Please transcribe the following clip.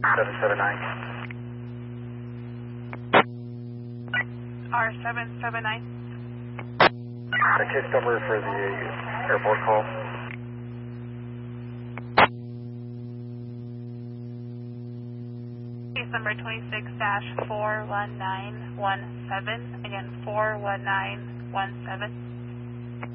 779. R779. The case number for the airport call. Case number 26-41917. Again, 41917.